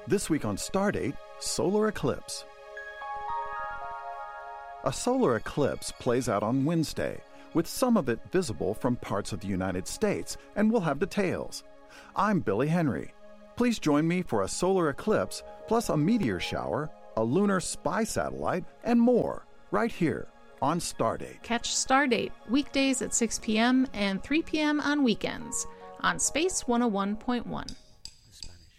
This week on Stardate, solar eclipse. A solar eclipse plays out on Wednesday, with some of it visible from parts of the United States, and we'll have details. I'm Billy Henry. Please join me for a solar eclipse, plus a meteor shower, a lunar spy satellite, and more, right here on Stardate. Catch Stardate weekdays at 6 p.m. and 3 p.m. on weekends on Space 101.1.